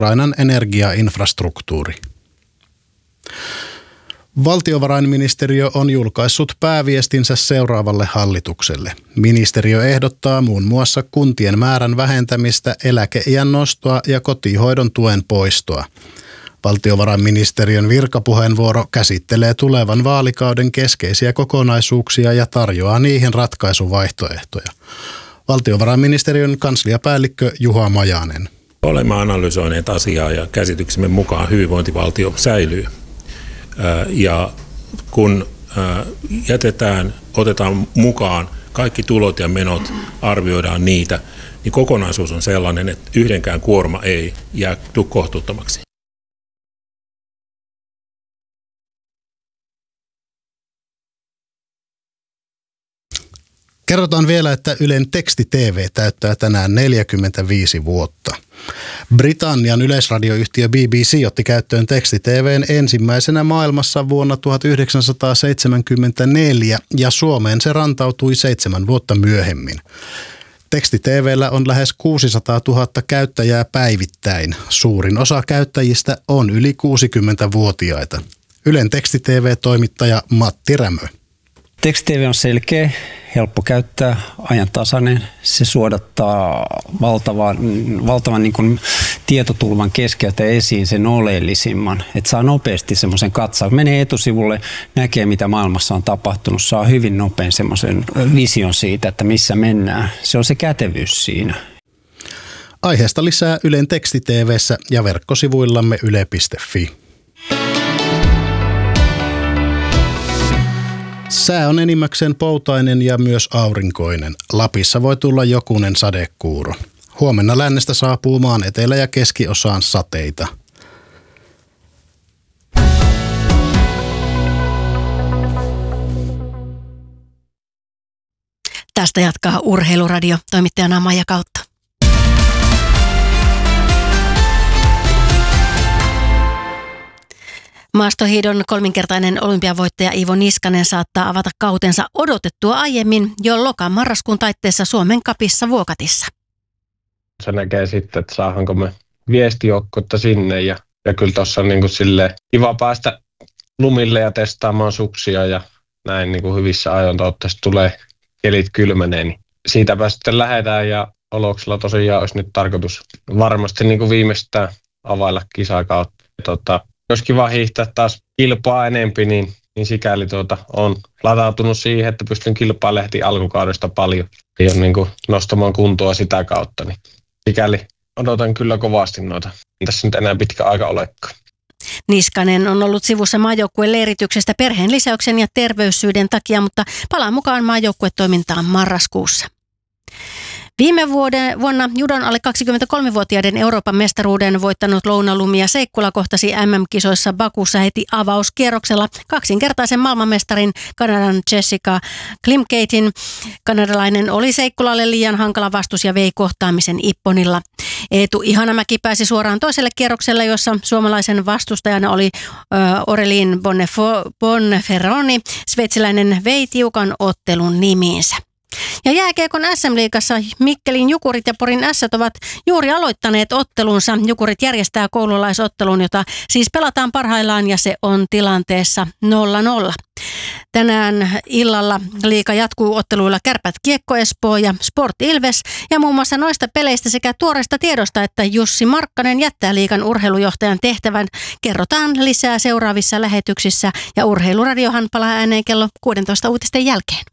Ukrainan energiainfrastruktuuri. Valtiovarainministeriö on julkaissut pääviestinsä seuraavalle hallitukselle. Ministeriö ehdottaa muun muassa kuntien määrän vähentämistä, eläkeiän nostoa ja kotihoidon tuen poistoa. Valtiovarainministeriön virkapuheenvuoro käsittelee tulevan vaalikauden keskeisiä kokonaisuuksia ja tarjoaa niihin ratkaisuvaihtoehtoja. Valtiovarainministeriön kansliapäällikkö Juha Majanen. Olemme analysoineet asiaa ja käsityksemme mukaan hyvinvointivaltio säilyy. Ja kun otetaan mukaan kaikki tulot ja menot, arvioidaan niitä, niin kokonaisuus on sellainen, että yhdenkään kuorma ei jää kohtuuttomaksi. Kerrotaan vielä, että Ylen teksti-TV täyttää tänään 45 vuotta. Britannian yleisradioyhtiö BBC otti käyttöön teksti-TV:n ensimmäisenä maailmassa vuonna 1974 ja Suomeen se rantautui 7 vuotta myöhemmin. Teksti-TV:llä on lähes 600 000 käyttäjää päivittäin. Suurin osa käyttäjistä on yli 60-vuotiaita. Ylen teksti-TV-toimittaja Matti Rämö. Teksti-TV on selkeä, helppo käyttää, ajantasainen. Se suodattaa valtavan niin kuin tietotulvan keskeltä esiin sen oleellisimman. Että saa nopeasti semmoisen katsauksen. Menee etusivulle, näkee mitä maailmassa on tapahtunut. Saa hyvin nopein semmoisen vision siitä, että missä mennään. Se on se kätevyys siinä. Aiheesta lisää Ylen teksti-TV:ssä ja verkkosivuillamme yle.fi. Sää on enimmäkseen poutainen ja myös aurinkoinen. Lapissa voi tulla jokunen sadekuuro. Huomenna lännestä saapuu maan etelä- ja keskiosaan sateita. Tästä jatkaa Urheiluradio, toimittajana Maija Kautta. Maastohiidon 3-kertainen olympiavoittaja Iivo Niskanen saattaa avata kautensa odotettua aiemmin jo loka-marraskuun taitteessa Suomen Cupissa Vuokatissa. Se näkee sitten, että saadaanko me viestijoukkoutta sinne ja kyllä tuossa on niin kuin silleen kiva päästä lumille ja testaamaan suksia ja näin niin kuin hyvissä ajoin. Toivottavasti tulee kelit kylmenee, niin siitäpä sitten lähdetään ja Oloksella tosiaan olisi nyt tarkoitus varmasti niin kuin viimeistään availla kisakautta. Jos kiva hiihtää taas kilpaa enempi, niin sikäli on latautunut siihen, että pystyn kilpailemaan heti alkukaudesta paljon. Ei ole niin kuin nostamaan kuntoa sitä kautta, niin sikäli odotan kyllä kovasti noita. Tässä nyt enää pitkä aika olekaan. Niskanen on ollut sivussa maajoukkueen leirityksestä perheen lisäyksen ja terveyssyiden takia, mutta palaa mukaan maajoukkuetoimintaan marraskuussa. Viime vuonna judon alle 23-vuotiaiden Euroopan mestaruuden voittanut Louna Lumia Seikkula kohtasi MM-kisoissa Bakussa heti avauskierroksella kaksinkertaisen maailmanmestarin Kanadan Jessica Klimkatin. Kanadalainen oli Seikkulalle liian hankala vastus ja vei kohtaamisen ipponilla. Eetu Ihanamäki pääsi suoraan toiselle kierrokselle, jossa suomalaisen vastustajana oli Aurelien Bonferroni. Sveitsiläinen vei tiukan ottelun nimiinsä. Ja jääkiekon SM-liigassa Mikkelin Jukurit ja Porin Ässät ovat juuri aloittaneet ottelunsa. Jukurit järjestää koululaisottelun, jota siis pelataan parhaillaan ja se on tilanteessa 0-0. Tänään illalla liiga jatkuu otteluilla Kärpät Kiekko Espoo ja Sport Ilves. Ja muun muassa noista peleistä sekä tuoreesta tiedosta, että Jussi Markkanen jättää liigan urheilujohtajan tehtävän, kerrotaan lisää seuraavissa lähetyksissä. Ja Urheiluradiohan palaa ääneen kello 16 uutisten jälkeen.